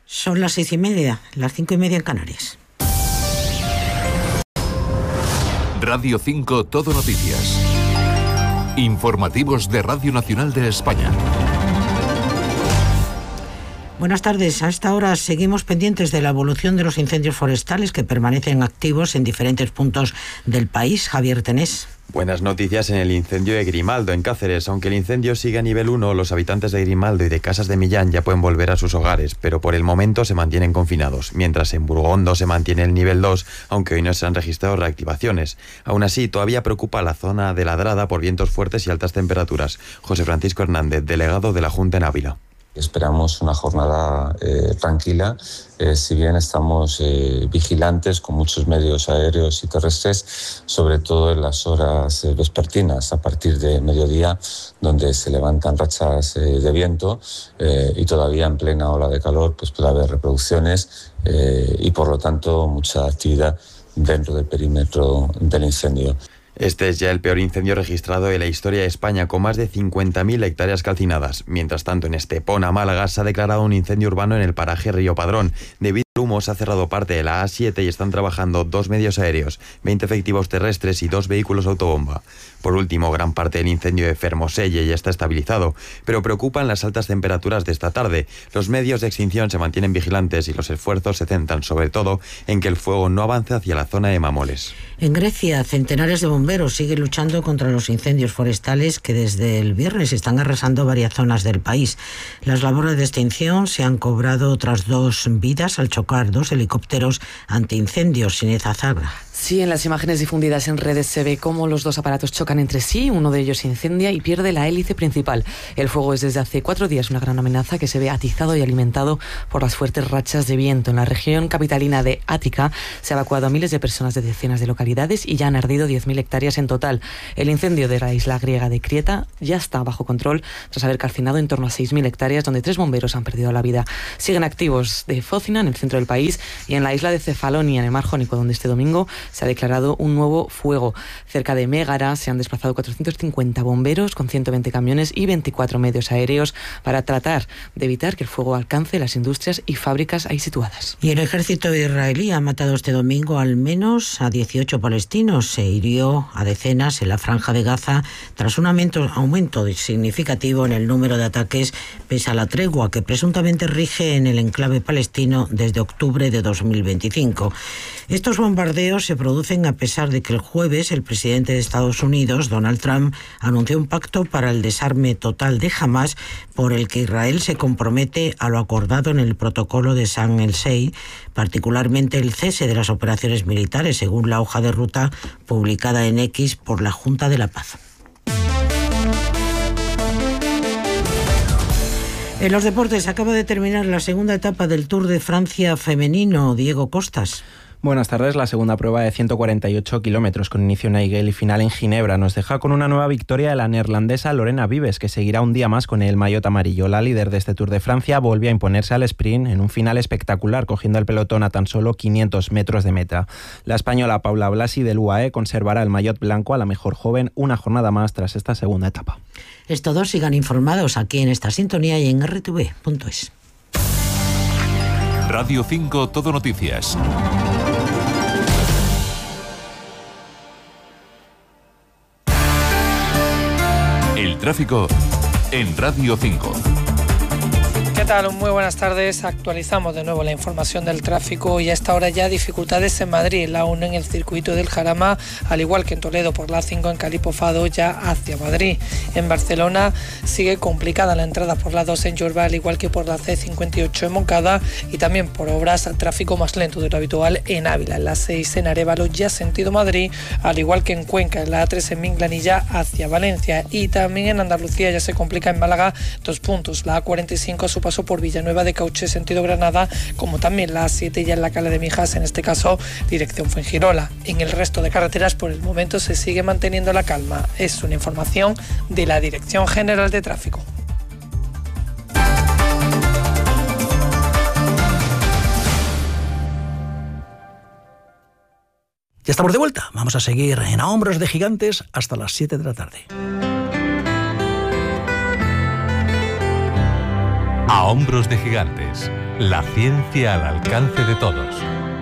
Son las 6:30, las 5:30 en Canarias. Radio 5 Todo Noticias. Informativos de Radio Nacional de España. Buenas tardes. A esta hora seguimos pendientes de la evolución de los incendios forestales que permanecen activos en diferentes puntos del país. Javier Tenés. Buenas noticias en el incendio de Grimaldo, en Cáceres. Aunque el incendio sigue a nivel 1, los habitantes de Grimaldo y de Casas de Millán ya pueden volver a sus hogares, pero por el momento se mantienen confinados, mientras en Burgondo se mantiene el nivel 2, aunque hoy no se han registrado reactivaciones. Aún así, todavía preocupa la zona de Ladrada por vientos fuertes y altas temperaturas. José Francisco Hernández, delegado de la Junta en Ávila. Esperamos una jornada tranquila, si bien estamos vigilantes con muchos medios aéreos y terrestres, sobre todo en las horas vespertinas, a partir de mediodía, donde se levantan rachas de viento y todavía en plena ola de calor pues puede haber reproducciones y por lo tanto mucha actividad dentro del perímetro del incendio. Este es ya el peor incendio registrado en la historia de España, con más de 50.000 hectáreas calcinadas. Mientras tanto, en Estepona, Málaga, se ha declarado un incendio urbano en el paraje Río Padrón. Debido al humo, se ha cerrado parte de la A7 y están trabajando 2 medios aéreos, 20 efectivos terrestres y 2 vehículos autobomba. Por último, gran parte del incendio de Fermoselle ya está estabilizado, pero preocupan las altas temperaturas de esta tarde. Los medios de extinción se mantienen vigilantes y los esfuerzos se centran sobre todo en que el fuego no avance hacia la zona de Mamoles. En Grecia, centenares de bomberos siguen luchando contra los incendios forestales que desde el viernes están arrasando varias zonas del país. Las labores de extinción se han cobrado otras 2 vidas al chocar 2 helicópteros antiincendios. Inés Azabra. Sí, en las imágenes difundidas en redes se ve cómo los 2 aparatos chocan entre sí, uno de ellos se incendia y pierde la hélice principal. El fuego es desde hace 4 días una gran amenaza que se ve atizado y alimentado por las fuertes rachas de viento. En la región capitalina de Ática se ha evacuado a miles de personas de decenas de localidades y ya han ardido 10.000 hectáreas en total. El incendio de la isla griega de Creta ya está bajo control tras haber calcinado en torno a 6.000 hectáreas, donde 3 bomberos han perdido la vida. Siguen activos de Fócina, en el centro del país, y en la isla de Cefalonia, en el Mar Jónico, donde este domingo se ha declarado un nuevo fuego. Cerca de Mégara se han desplazado 450 bomberos con 120 camiones y 24 medios aéreos para tratar de evitar que el fuego alcance las industrias y fábricas ahí situadas. Y el ejército israelí ha matado este domingo al menos a 18 palestinos. Se hirió a decenas en la franja de Gaza tras un aumento significativo en el número de ataques pese a la tregua que presuntamente rige en el enclave palestino desde octubre de 2025. Estos bombardeos se producen a pesar de que el jueves el presidente de Estados Unidos, Donald Trump, anunció un pacto para el desarme total de Hamás por el que Israel se compromete a lo acordado en el protocolo de Sharm el-Sheikh, particularmente el cese de las operaciones militares, según la hoja de ruta publicada en X por la Junta de la Paz. En los deportes, acaba de terminar la segunda etapa del Tour de Francia femenino. Diego Costas. Buenas tardes. La segunda prueba de 148 kilómetros con inicio en Aiguel y final en Ginebra nos deja con una nueva victoria de la neerlandesa Lorena Vives, que seguirá un día más con el maillot amarillo. La líder de este Tour de Francia volvió a imponerse al sprint en un final espectacular, cogiendo el pelotón a tan solo 500 metros de meta. La española Paula Blasi del UAE conservará el maillot blanco a la mejor joven una jornada más tras esta segunda etapa. Todos sigan informados aquí en esta sintonía y en rtv.es. Radio 5 Todo Noticias. El tráfico en Radio 5. ¿Qué tal? Muy buenas tardes. Actualizamos de nuevo la información del tráfico y a esta hora ya dificultades en Madrid, la 1 en el circuito del Jarama, al igual que en Toledo por la 5 en Calipo Fado ya hacia Madrid. En Barcelona sigue complicada la entrada por la 2 en Yorba, al igual que por la C58 en Moncada y también por obras tráfico más lento de lo habitual en Ávila. En la 6 en Arévalo ya sentido Madrid, al igual que en Cuenca, en la A3 en Minglanilla hacia Valencia y también en Andalucía ya se complica en Málaga 2 puntos, la A45 a su paso por Villanueva de Cauche sentido Granada, como también la A7 ya en la Cala de Mijas, en este caso dirección Fuengirola. En el resto de carreteras por el momento se sigue manteniendo la calma. Es una información de la Dirección General de Tráfico. Ya estamos de vuelta. Vamos a seguir en A Hombros de Gigantes hasta las 7 de la tarde. A hombros de gigantes, la ciencia al alcance de todos.